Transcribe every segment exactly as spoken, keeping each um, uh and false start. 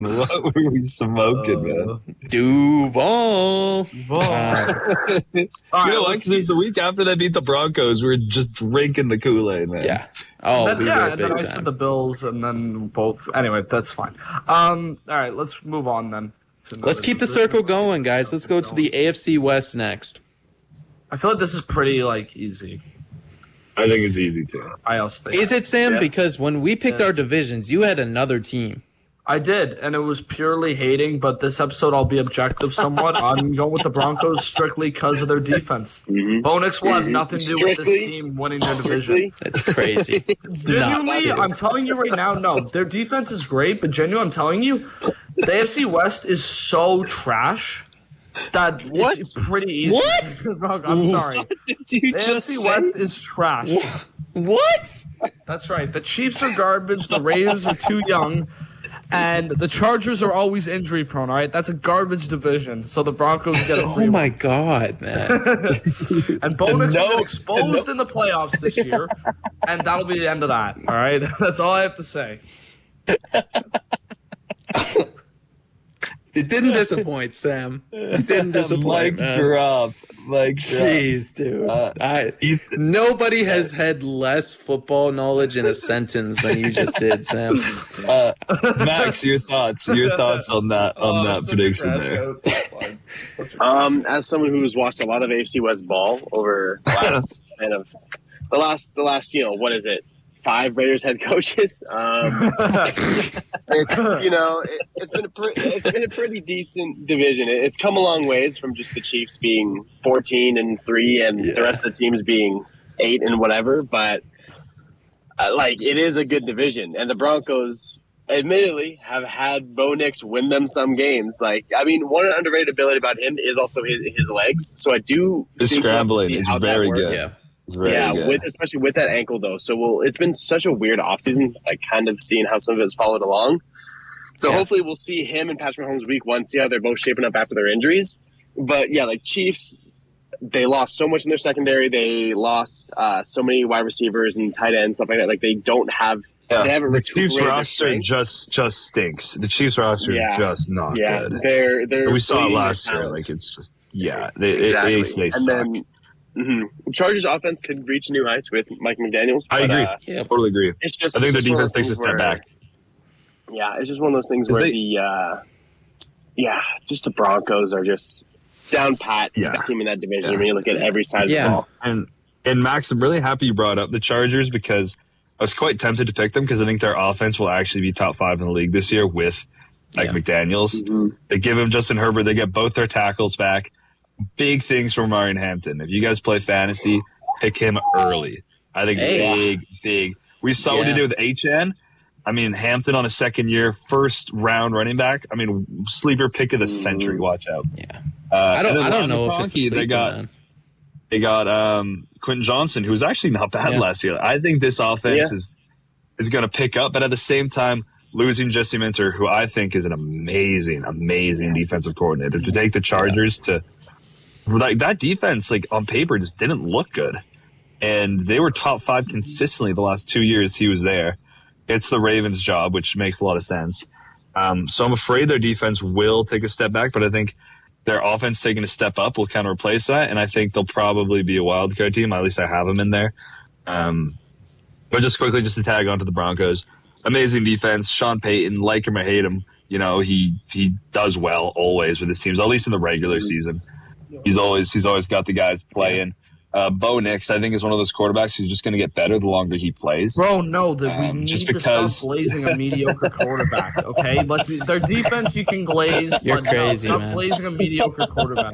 What were we smoking, Uh, man? Duval. Duval. Uh, All You right, know what? let's Because it's the week after they beat the Broncos. We are just drinking the Kool-Aid, man. yeah. Oh, Then, we yeah, were and then big I time. said the Bills, and then both. Anyway, that's fine. Um, all right, let's move on then. to Let's another keep the division. circle going, guys. Let's go to the A F C West next. I feel like this is pretty like easy. I think it's easy too. I also think Is it, Sam? Yeah. Because when we picked Yes. our divisions, you had another team. I did, and it was purely hating. But this episode, I'll be objective somewhat. I'm going with the Broncos strictly because of their defense. Mhm. Bonix will have Mhm. nothing to do with this Strictly- team winning their division. Strictly, That's crazy. It's nuts, Genuinely, dude. I'm telling you right now, no, their defense is great, but genuinely, I'm telling you, the A F C West is so trash that What? it's pretty easy. What? I'm sorry. Did you The A F just C say? West is trash. What? That's right. The Chiefs are garbage. The Raiders are too young. And the Chargers are always injury prone, all right? That's a garbage division. So the Broncos get a free Oh my god, man. And Bonix know- will get to exposed know- in the playoffs this year. And that'll be the end of that, all right? That's all I have to say. It didn't disappoint, Sam. It didn't disappoint, Mic man. drop. Mic drop. Jeez, dude. Uh, I, Ethan- nobody has had less football knowledge in a sentence than you just did, Sam. Uh, Max, your thoughts. Your thoughts on that on Oh, that such a prediction crap there. note. That's fine. Such a- um, as someone who's watched a lot of A F C West ball over the last kind of the last the last you know what is it five Raiders head coaches. Um, it's you know it, it's been a pre- it's been a pretty decent division. It, it's come a long ways from just the Chiefs being fourteen and three and Yeah. the rest of the teams being eight and whatever. But uh, like it is a good division, and the Broncos admittedly have had Bo Nix win them some games. Like I mean, one underrated ability about him is also his his legs. So I do His think we'll scrambling see is how that very works. good. Yeah. It's very Yeah, good. with especially with that ankle though. So we'll, it's been such a weird offseason, like kind of seeing how some of it's followed along. So Yeah. hopefully we'll see him and Patrick Mahomes week one, see how they're both shaping up after their injuries. But yeah, like Chiefs, they lost so much in their secondary. They lost uh, so many wide receivers and tight ends, stuff like that. Like they don't have Yeah. they haven't The Chiefs recuperated their roster strength. just just stinks. The Chiefs roster Yeah. is just not Yeah, good. they're they're We saw it bleeding their last year. talent. Like it's just yeah, they Exactly. it, it, they and suck. then mhm. Chargers offense could reach new heights with Mike McDaniels. I but, agree. Uh, Yeah. Totally agree. it's just I think it's their just one of defense those takes a things step where- back. Yeah, it's just one of those things Is where they- the uh, yeah, just the Broncos are just down pat, Yeah. best team in that division. Yeah. When you look at every side Yeah. of the ball, And and Max, I'm really happy you brought up the Chargers because I was quite tempted to pick them because I think their offense will actually be top five in the league this year with like Yeah. McDaniels. They give him Justin Herbert. They get both their tackles back. Big things from Marion Hampton. If you guys play fantasy, pick him early. I think Hey. big, big. We saw what he Yeah. did with H N. I mean, Hampton on a second year, first round running back. I mean, sleeper pick of the century. Watch out. Yeah. Uh, I don't and then I don't Ron know if it's a McConkey, sleeper, they got man. they got um, Quentin Johnson, who was actually not bad Yeah. last year. I think this offense Yeah. is is going to pick up, but at the same time, losing Jesse Minter, who I think is an amazing, amazing defensive coordinator, to take the Chargers to like that defense, like on paper, just didn't look good, and they were top five consistently the last two years he was there. It's the Ravens' job, which makes a lot of sense. Um, so I'm afraid their defense will take a step back, but I think their offense taking a step up will kind of replace that, and I think they'll probably be a wild card team. At least I have them in there. Um, but just quickly, just to tag on to the Broncos, amazing defense. Sean Payton, like him or hate him, you know he he does well always with his teams, at least in the regular season. He's always he's always got the guys playing. Uh, Bo Nix, I think, is one of those quarterbacks who's just going to get better the longer he plays. Bro, no, that we Um, need just to because- stop glazing a mediocre quarterback. Okay, let's. Their defense you can glaze, You're but crazy, no, stop man. glazing a mediocre quarterback.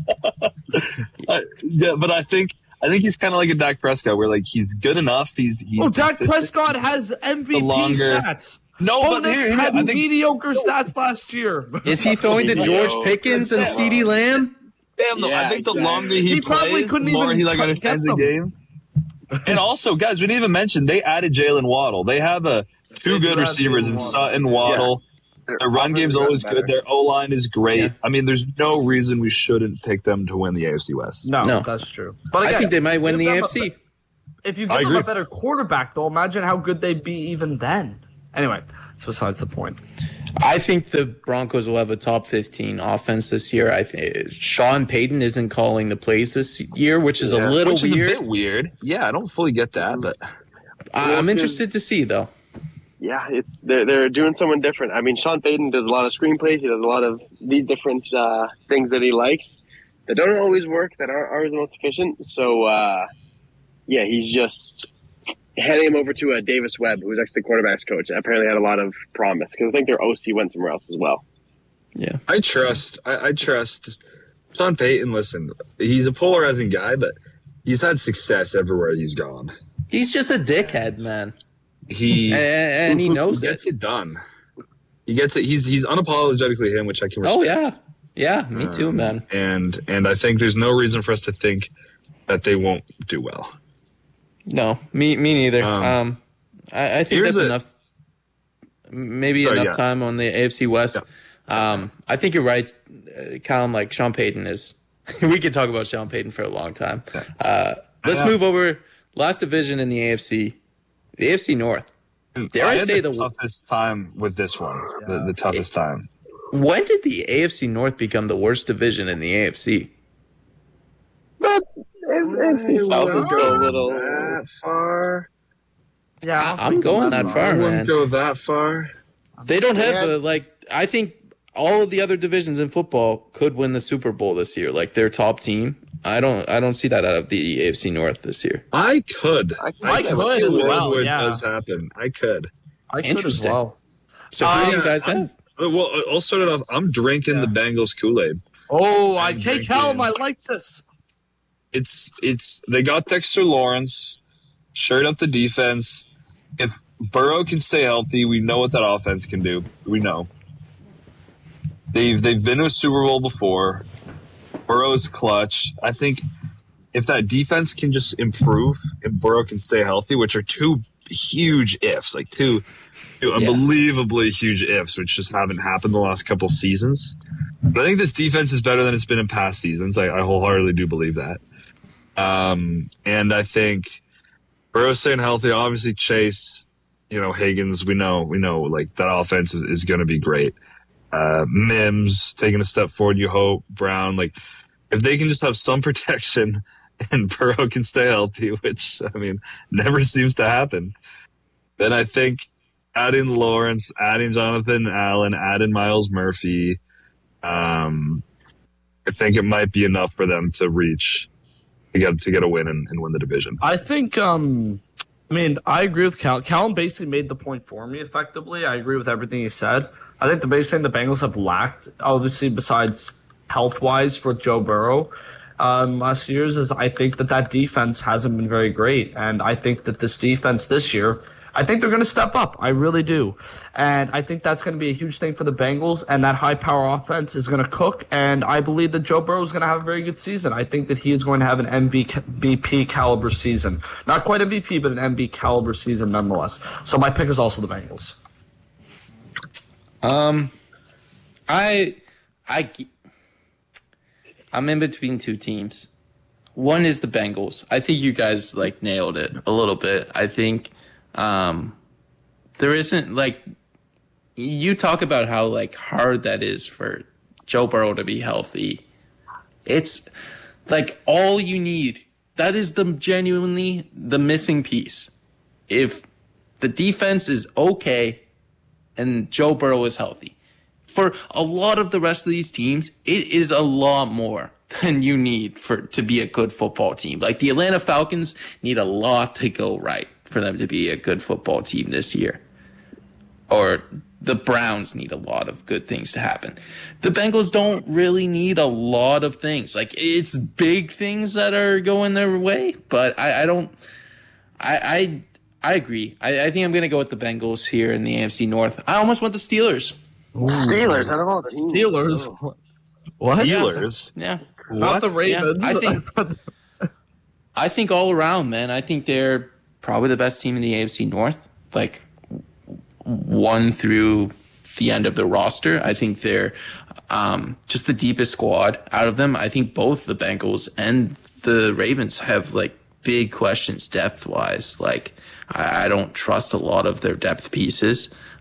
Uh, yeah, but I think I think he's kind of like a Dak Prescott, where like he's good enough. He's he's Oh, Dak consistent. Prescott has M V P The longer- stats. No, Bo but here, Nix here, had I think mediocre stats last year. Is he throwing to George Yo, Pickens and that's it. CeeDee Lamb? damn though. I Yeah, think the exactly. longer he, He probably plays, the couldn't more even he like cut- understands get the them. game. And also, guys, we didn't even mention they added Jalen Waddle. They have a two They do good have receivers Jalen in Waddle. Sutton, Waddle. Their Their run offense game's has gotten always better. good. Their O line is great. Yeah. I mean, there's no reason we shouldn't pick them to win the A F C West. No, No. that's true. But I again, think they might win give the them A a- F C. If you I give them agree. a better quarterback, though, imagine how good they'd be even then. Anyway, It's besides the point. I think the Broncos will have a top fifteen offense this year. I think Sean Payton isn't calling the plays this year, which is Yeah, a little which is weird. a bit weird. Yeah, I don't fully get that, but I- I'm interested to see though. Yeah, it's they're they're doing someone different. I mean, Sean Payton does a lot of screenplays. He does a lot of these different uh, things that he likes that don't always work, that aren't always the most efficient. So, uh, yeah, he's just handing him over to uh, Davis Webb, who's actually the quarterback's coach. Apparently, had a lot of promise because I think their O C went somewhere else as well. Yeah, I trust. I, I trust Sean Payton. Listen, he's a polarizing guy, but he's had success everywhere he's gone. he's just a dickhead, man, He and, and he knows he it. gets it done. He gets it. He's he's unapologetically him, which I can respect. Oh yeah, yeah, me too, man. And and I think there's no reason for us to think that they won't do well. No, me me neither. Um, Um, I, I think here's that's a- enough. Maybe Sorry, enough yeah. time on the A F C West. Um, I think you're right, uh, Callum. Like Sean Payton is. We could talk about Sean Payton for a long time. Uh, let's Yeah. move over. Last division in the A F C, the A F C North. Dare I had say the, the- toughest time with this one? The, the toughest time. When did the A F C North become the worst division in the A F C? But A F C South is going a little. that far. Yeah, I'm going that I far, wouldn't man. go that far. They don't have Yeah. a, like. I think all of the other divisions in football could win the Super Bowl this year. Like their top team. I don't. I don't see that out of the A F C North this year. I could. I I can could see a as world well, where yeah. it does happen. I could. I could as Interesting. well. So who do you Uh, guys I'm- have? Uh, Well, I'll start it off. I'm drinking Yeah. the Bengals Kool-Aid. Oh, I I'm can't tell him. drinking. I like this. It's it's they got Dexter Lawrence, shirt up the defense. If Burrow can stay healthy, we know what that offense can do. We know. They've they've been to a Super Bowl before. Burrow's clutch. I think if that defense can just improve, if Burrow can stay healthy, which are two huge ifs, like two, two unbelievably huge ifs, which just haven't happened the last couple seasons. But I think this defense is better than it's been in past seasons. I, I wholeheartedly do believe that. Um, and I think Burrow staying healthy, obviously Chase, you know, Higgins, we know, we know like that offense is, is going to be great. Uh, Mims taking a step forward, you hope. Brown, like if they can just have some protection and Burrow can stay healthy, which I mean never seems to happen, then I think adding Lawrence, adding Jonathan Allen, adding Miles Murphy, um, I think it might be enough for them to reach to get to get a win and, and win the division. I think. Um, I mean, I agree with Cal. Callum basically made the point for me effectively. I agree with everything he said. I think the biggest thing the Bengals have lacked, obviously, besides health-wise for Joe Burrow, um, last year's is I think that that defense hasn't been very great, and I think that this defense this year, I think they're going to step up. I really do, and I think that's going to be a huge thing for the Bengals. And that high-power offense is going to cook, and I believe that Joe Burrow is going to have a very good season. I think that he is going to have an M V P caliber season, not quite M V P, but an M V P caliber season nonetheless. So my pick is also the Bengals. Um, I, I, I'm in between two teams. One is the Bengals. I think you guys like nailed it a little bit. I think, um, there isn't like, you talk about how like hard that is for Joe Burrow to be healthy. It's like all you need. That is the genuinely the missing piece. If the defense is okay and Joe Burrow is healthy. For a lot of the rest of these teams, it is a lot more than you need for to be a good football team. Like the Atlanta Falcons need a lot to go right for them to be a good football team this year. Or the Browns need a lot of good things to happen. The Bengals don't really need a lot of things. Like it's big things that are going their way, but I, I don't I I I agree. I, I think I'm going to go with the Bengals here in the A F C North. I almost went the Steelers. Steelers, out of all teams. Steelers. Oh. What? Steelers. Yeah. Not the Ravens. Yeah, I think- I think all around, man, I think they're probably the best team in the A F C North. Like one through the end of the roster. I think they're um, just the deepest squad out of them. I think both the Bengals and the Ravens have like big questions depth wise. Like I, I don't trust a lot of their depth pieces.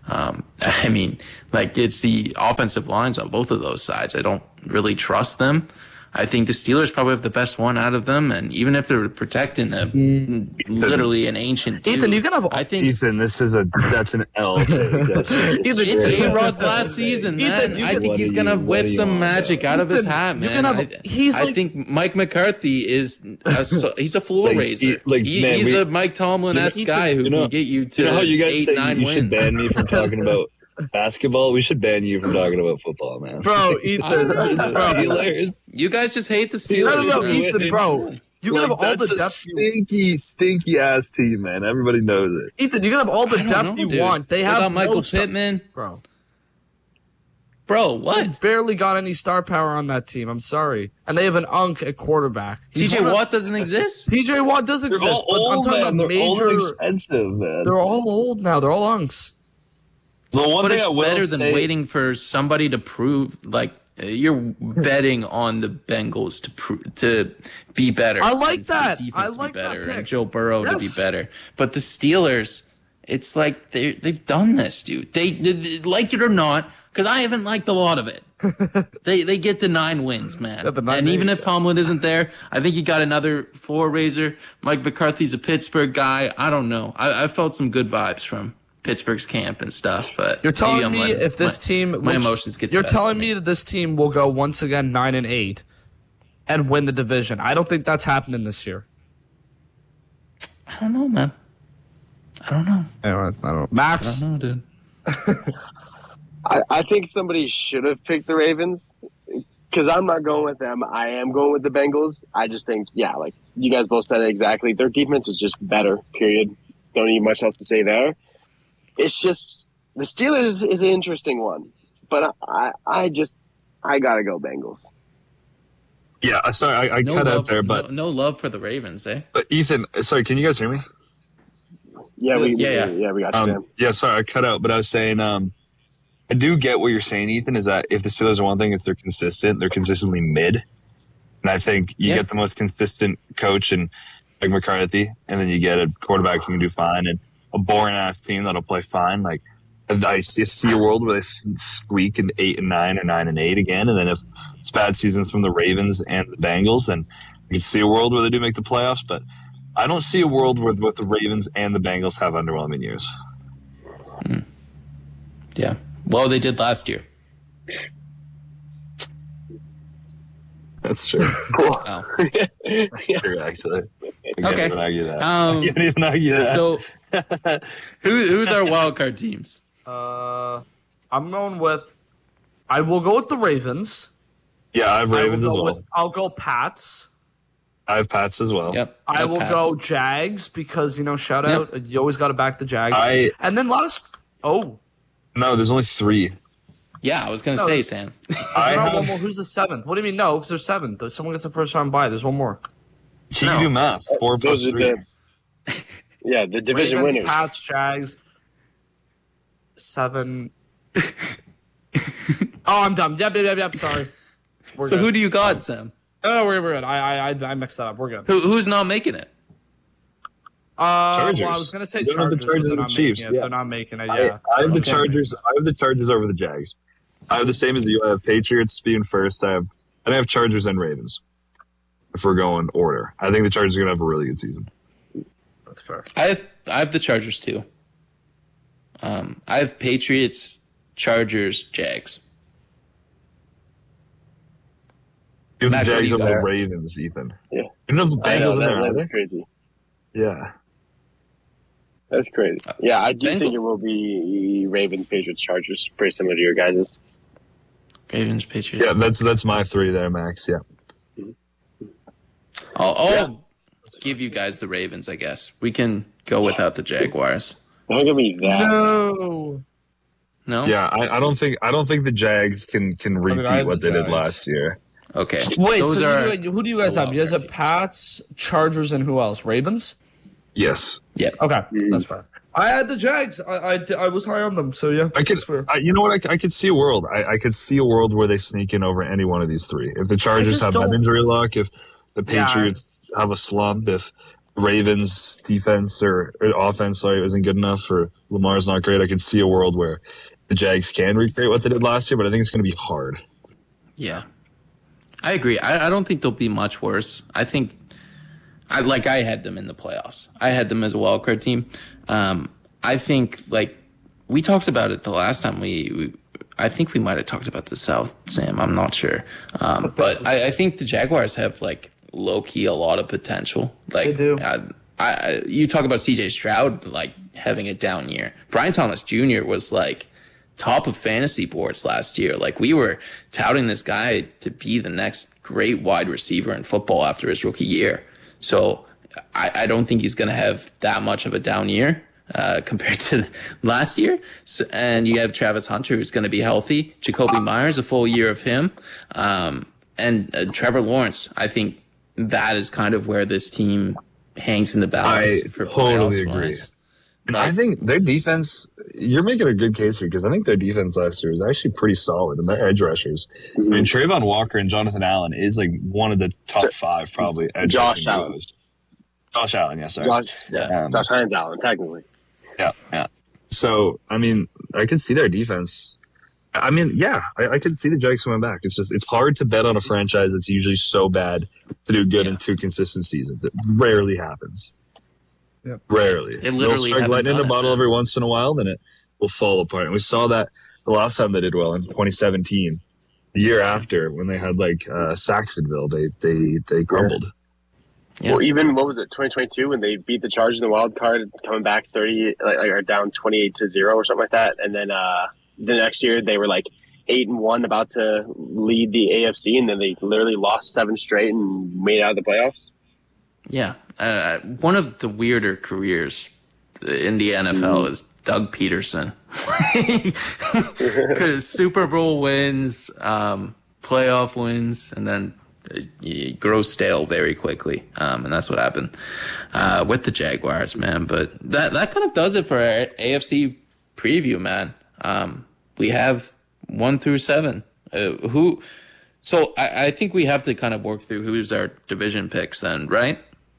Um, I mean, like it's the offensive lines on both of those sides. I don't really trust them. I think the Steelers probably have the best one out of them, and even if they're protecting a, literally an ancient dude, Ethan, you can have. I think Ethan, this is a that's an L. That's just- Ethan, it's Ethan, A Rod's last season, man. Ethan, you I can- think What he's do gonna you- what whip do you some want, magic bro? out of his Ethan, hat, you man. can have- I, he's I like- think Mike McCarthy is a, so- he's a floor Like, raiser. he- like, He- man, he's we- a Mike Tomlin-esque You know- guy who you know- can get you to You know how you guys eight, say nine you wins. should ban me from talking about basketball? We should ban you from talking about football, man. Bro, Ethan, bro. Steelers. You guys just hate the No, Steelers. no, no, man. Ethan, bro. You can Like, have all the that's a depth. You, stinky, stinky ass team, man. Everybody knows it. Ethan, you can have all the I don't depth know, you dude. want. They What have about Michael no star- Pittman, bro. bro. They What? barely got any star power on that team. I'm sorry, and they have an unk at quarterback. T He's J one of- Watt doesn't exist. T J Watt does They're exist, all but I'm old, talking man. about They're old and major. expensive, man. They're all old now. They're all unks. The one But thing it's I will better than say, waiting for somebody to prove. Like uh, you're betting on the Bengals to prove to be better. I like and for the that. defense I to be like that better pick. and Joe Burrow to be Yes. better. But the Steelers, it's like they they've done this, dude. They, they, they- like it or not, because I haven't liked a lot of it. they they get the nine wins, man. Got the nine and even wins, if Tomlin isn't there, I think you got another floor raiser. Mike McCarthy's a Pittsburgh guy. I don't know. I, I felt some good vibes from Pittsburgh's camp and stuff. But You're telling maybe I'm me letting if this my, team, my which- emotions get. the You're best telling of me that this team will go once again nine and eight, and win the division. I don't think that's happening this year. I don't know, man. I don't know. I don't, I don't know. I Max, don't know, dude. I, I think somebody should have picked the Ravens because I'm not going with them. I am going with the Bengals. I just think, yeah, like you guys both said it exactly. Their defense is just better, period. Don't need much else to say there. It's just the Steelers is, is an interesting one, but I, I just, I got to go Bengals. yeah, uh, sorry, I, I No cut love, out there, but, no, no love for the Ravens, eh? but Ethan, sorry, can you guys hear me? Yeah, we, Yeah, yeah. yeah, yeah, we got you, Um, man. yeah, sorry, I cut out, but I was saying, um, I do get what you're saying, Ethan, is that if the Steelers are one thing, it's they're consistent. They're consistently mid. And I think you Yeah. get the most consistent coach in like McCarthy, and then you get a quarterback who can do fine, and a boring ass team that'll play fine. Like, and I see see a world where they s- squeak in eight and nine or nine and eight again, and then if it's bad seasons from the Ravens and the Bengals, then you can see a world where they do make the playoffs. But I don't see a world where both the Ravens and the Bengals have underwhelming years. Yeah. Well, they did last year. That's true. Oh. True, actually. I can't Okay. even argue that. Um, I can't even argue that. So, who who's our wild card teams? uh, I'm going with. I will go with the Ravens. yeah, I have I Ravens as will go well. with, I'll go Pats. I have Pats as well. Yep. I no will Pats. go Jags because you know shout Yep. out. You always got to back the Jags. I and then last. Oh, no, there's only three. Yeah, I was gonna No, say there's- Sam. I there's not have. one more. Who's the seventh? What do you mean? No, because there's seven. There's someone gets a first round bye. There's one more. Can No. you do math? Four plus Those are three. the, yeah, the division Ravens, winners. Pats, Jags. Seven. oh, I'm dumb. Yep, yep, yep, yep. Sorry. We're So good. who do you got, Sam? No, no, we're, we're good. I, I, I, I mixed that up. We're good. Who who's not making it? Uh, Chargers. Well, I was gonna say You don't have Chargers, the but Chargers they're and not the Chiefs, making it. yeah. They're not making it. I, Yeah. I have the Okay. Chargers. I have the Chargers over the Jags. I have the same as you. I have Patriots being first. I have and I have Chargers and Ravens. If we're going order, I think the Chargers are gonna have a really good season. That's fair. I have I have the Chargers too. Um, I have Patriots, Chargers, Jags. You have Max, the what do Jags you over the got? Ravens, Ethan. Yeah. You don't have the I know, Bengals in that- there that's either. crazy. Yeah. That's crazy. Yeah, I do Bengal- think it will be Ravens, Patriots, Chargers. Pretty similar to your guys'. Ravens, Patriots. Yeah, that's that's my three there, Max. Yeah. I'll, I'll give you guys the Ravens. I guess we can go without the Jaguars. Don't give me that. No. No. Yeah, I, I don't think I don't think the Jags can can mean, repeat I have what the they did Jags. last year. Okay. Wait. Those so are who, do you, who do you guys the have? You guys wild have card Pats, Chargers, and who else? Ravens. Yes, yeah. Okay, Mm. that's fair. I had the Jags. I, I, I was high on them. So yeah, I could. that's fair. I, you know what? I, I could see a world. I, I could see a world where they sneak in over any one of these three. If the Chargers just have don't- that injury luck, if the Yeah. Patriots have a slump, if Ravens defense or, or offense, sorry, isn't good enough, or Lamar's not great, I could see a world where the Jags can recreate what they did last year, but I think it's going to be hard. Yeah, I agree. I, I don't think they'll be much worse. I think, I like I had them in the playoffs. I had them as a wild card team. Um, I think like we talked about it the last time we. we I think we might have talked about the South, Sam. I'm not sure, um, but I, I think the Jaguars have like low key a lot of potential. Like, They do. I, I, you talk about C J Stroud like having a down year. Brian Thomas Junior was like top of fantasy boards last year. Like we were touting this guy to be the next great wide receiver in football after his rookie year. So I, I don't think he's going to have that much of a down year uh, compared to last year. So, and you have Travis Hunter, who's going to be healthy. Jacoby Myers, a full year of him. Um, and uh, Trevor Lawrence. I think that is kind of where this team hangs in the balance I for totally playoffs agree. wise. And I think their defense, you're making a good case here, because I think their defense last year was actually pretty solid, and their edge rushers. I mean, Trayvon Walker and Jonathan Allen is like one of the top five, probably. Edge Josh rushing Allen. duos. Josh Allen, yes, sorry. Josh, yeah, Um, Josh Hines Allen, technically. Yeah, yeah. So, I mean, I could see their defense. I mean, yeah, I, I could see the Jags coming back. It's just, it's hard to bet on a franchise that's usually so bad to do good Yeah. in two consistent seasons. It rarely happens. Yep. Rarely. They literally They'll start haven't letting in done a it, bottle man. every once in a while, then it will fall apart. And we saw that the last time they did well in twenty seventeen. The year after, when they had like uh, Saxonville, they they they grumbled. Yeah. Well, even what was it, twenty twenty-two, when they beat the Chargers in the wild card, coming back thirty, like, like or down twenty-eight to zero or something like that, and then uh, the next year they were like eight and one, about to lead the A F C, and then they literally lost seven straight and made it out of the playoffs. Yeah, uh, one of the weirder careers in the N F L is Doug Peterson. Because Super Bowl wins, um, playoff wins, and then you grow stale very quickly, um, and that's what happened uh, with the Jaguars, man. But that that kind of does it for our A F C preview, man. Um, we have one through seven. Uh, who? So I, I think we have to kind of work through who's our division picks, then, right?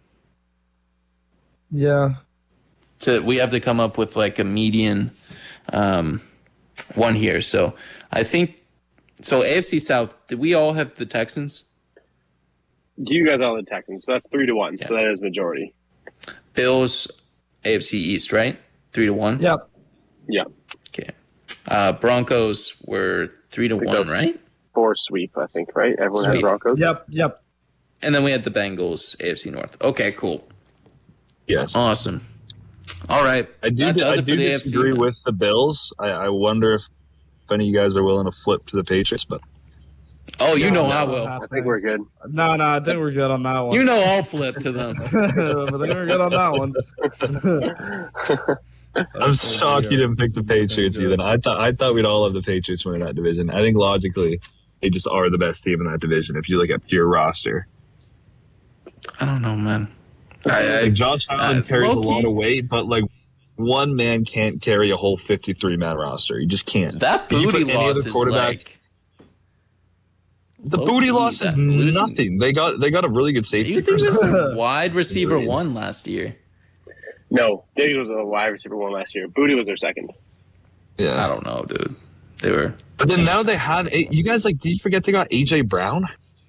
Yeah. To we have to come up with like a median um, one here. So I think so. A F C South. Did we all have the Texans? You guys all the Texans, so that's three to one. Yeah. So that is majority. Bills, A F C East, right? Three to one. Yep. Yeah, Okay. Uh, Broncos were three to think one, that's- right? four sweep, I think. Right? Everyone has Sweep. Broncos. Yep. Yep. And then we had the Bengals, A F C North. Okay, cool, Yes. awesome. All right. I do. That does I it for do the A F C, disagree man. with the Bills. I, I wonder if, if any of you guys are willing to flip to the Patriots, but Oh, you know No, I no, will. I think we're good. No, no, I think we're good on that one. You know I'll flip to them. but I think we're good on that one. I'm shocked you didn't pick the Patriots either. I thought I thought we'd all have the Patriots winning that division. I think logically they just are the best team in that division if you look at pure roster. I don't know, man. I, Like I, Josh Allen uh, carries a low-key- lot of weight, but like one man can't carry a whole fifty-three man roster. You just can't. that Can you booty put any loss other is quarterback- like. The low-key, booty loss is that losing- nothing. They got they got a really good Do safety. you think this person. is wide receiver one last year? No, Diggs was a wide receiver one last year. Booty was their second. I Yeah, don't know, dude. They were. but then now they have a- you guys like. Did you forget they got A J Brown?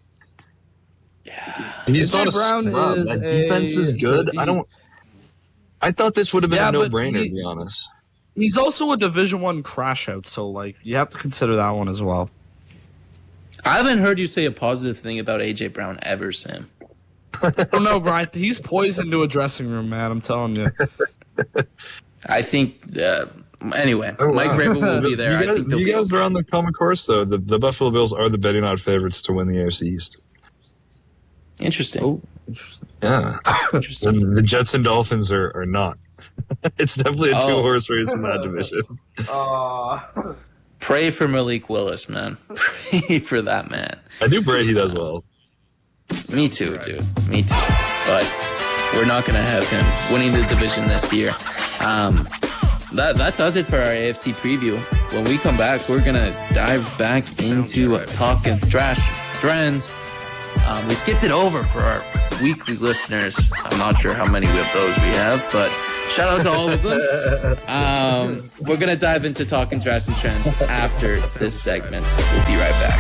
Yeah. He's A J not a Brown scrub. is That defense is a- good. I don't. I thought this would have been Yeah, a but no-brainer, he- to be honest. He's also a Division One crash out, so like you have to consider that one as well. I haven't heard you say a positive thing about A J Brown ever, Sam. I don't know, Brian. He's poised into a dressing room, man. I'm telling you. I think. Uh, anyway, Oh, Mike wow. Vrabel will be there. You I guys, think they'll you be guys okay. are on the common course, though. The, the Buffalo Bills are the betting odds favorites to win the A F C East. Interesting. Oh, interesting. Yeah. Interesting. And the Jets and Dolphins are, are not. It's definitely a Oh. two-horse race in that division. Uh, Pray for Malik Willis, man. Pray for that man. I do pray he does well. Me too, dude. Me too. But we're not going to have him winning the division this year. Um, that that does it for our A F C preview. When we come back, we're going to dive back into talking trash trends. Um, we skipped it over for our weekly listeners. I'm not sure how many of those we have, but shout out to all of them. Um, we're going to dive into talking drafts and trends after this segment. We'll be right back.